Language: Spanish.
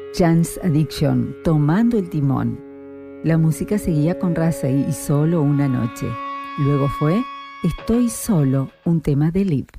Chance Addiction, Tomando el Timón. La música seguía con Razzei y Solo una noche. Luego fue Estoy solo, un tema de Liv.